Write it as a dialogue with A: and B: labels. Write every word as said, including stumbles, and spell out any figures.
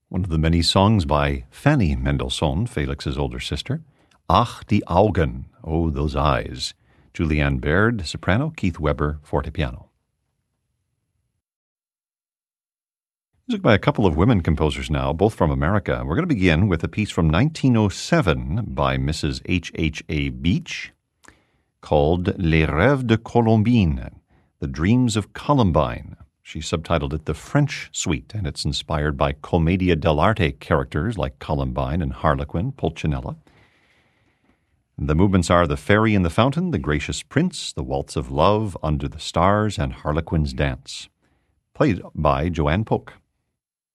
A: one of the many songs by Fanny Mendelssohn, Felix's older sister. Ach, die Augen, Oh, Those Eyes. Julianne Baird, soprano, Keith Weber, fortepiano. Music by a couple of women composers now, both from America. We're going to begin with a piece from nineteen oh seven by Missus H H A Beach called Les Rêves de Colombine, The Dreams of Columbine. She subtitled it The French Suite, and it's inspired by Commedia dell'arte characters like Columbine and Harlequin, Pulcinella. The movements are The Fairy in the Fountain, The Gracious Prince, The Waltz of Love, Under the Stars, and Harlequin's Dance. Played by Joanne Polk.